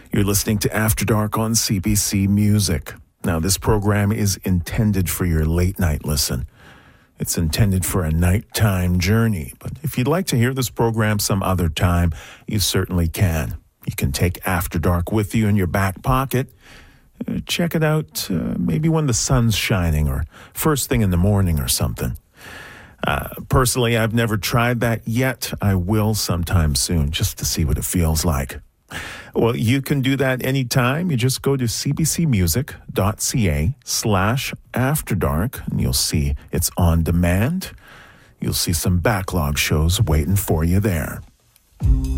You're listening to After Dark on CBC Music. Now, this program is intended for your late night listen. It's intended for a nighttime journey. But if you'd like to hear this program some other time, you certainly can. You can take After Dark with you in your back pocket. Check it out maybe when the sun's shining or first thing in the morning or something. Personally, I've never tried that yet. I will sometime soon just to see what it feels like. Well, you can do that anytime. You just go to cbcmusic.ca/afterdark and you'll see it's on demand. You'll see some backlog shows waiting for you there.